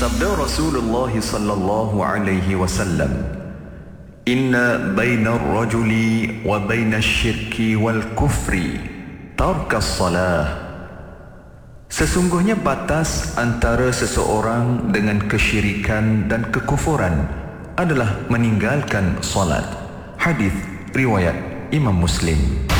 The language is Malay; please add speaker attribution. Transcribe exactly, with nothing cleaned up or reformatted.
Speaker 1: Sabda Rasulullah sallallahu alaihi wasallam, "Inna baina ar-rajuli wa baina asy-syirki wal kufri tarkas salah." Sesungguhnya batas antara seseorang dengan kesyirikan dan kekufuran adalah meninggalkan salat. Hadis riwayat Imam Muslim.